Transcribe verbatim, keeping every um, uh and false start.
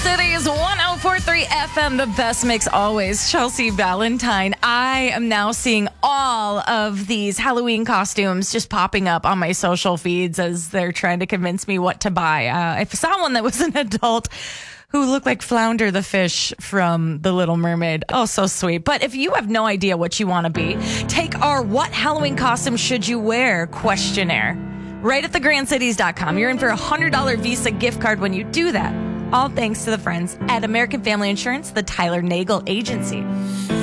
City's one oh four point three F M, the best mix always. Chelsea Valentine. I am now seeing all of these Halloween costumes just popping up on my social feeds as they're trying to convince me what to buy. Uh, I saw one that was an adult who looked like Flounder the fish from The Little Mermaid. Oh, so sweet. But if you have no idea what you want to be, take our What Halloween Costume Should You Wear questionnaire right at the grand cities dot com. You're in for a one hundred dollars Visa gift card when you do that. All thanks to the friends at American Family Insurance, the Tyler Nagel Agency.